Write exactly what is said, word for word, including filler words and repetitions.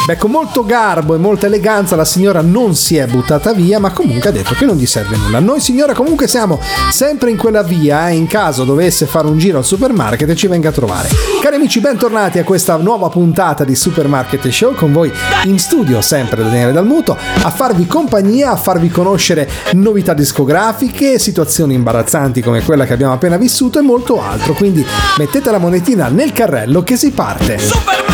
Beh, con molto garbo e molta eleganza la signora non si è buttata via, ma comunque ha detto che non gli serve nulla. Noi signora comunque siamo sempre in quella via, eh, in caso dovesse fare un giro al supermarket ci venga a trovare. Cari amici, bentornati a questa nuova puntata di Supermarket Show, con voi in studio sempre Daniele Dalmuto, a farvi compagnia, a farvi conoscere novità discografiche, situazioni imbarazzanti come quella che abbiamo appena vissuto e molto altro. Quindi mettete la monetina nel carrello che si parte.